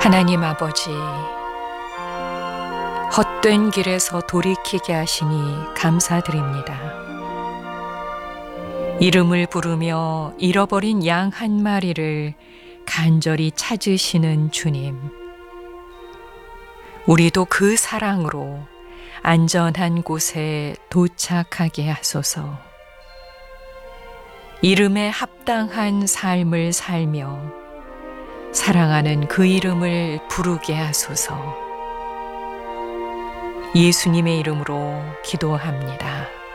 하나님 아버지, 헛된 길에서 돌이키게 하시니 감사드립니다. 이름을 부르며 잃어버린 양 한 마리를 간절히 찾으시는 주님, 우리도 그 사랑으로 안전한 곳에 도착하게 하소서. 이름에 합당한 삶을 살며 사랑하는 그 이름을 부르게 하소서. 예수님의 이름으로 기도합니다.